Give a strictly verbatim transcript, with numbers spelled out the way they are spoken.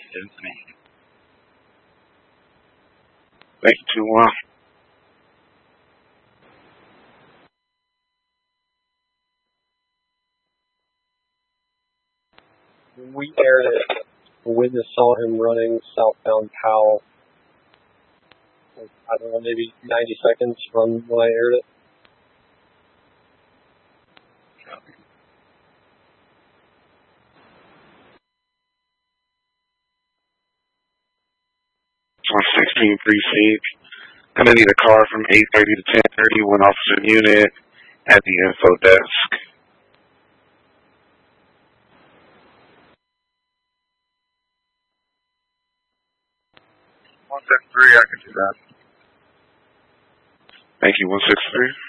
is me. Thank you, two one. We aired it. A witness saw him running southbound Powell. I don't know, maybe ninety seconds from when I aired it. one sixteen precinct. Gonna need a car from eight thirty to ten thirty. One officer unit at the info desk. one six three, I can do that. Thank you, one six three.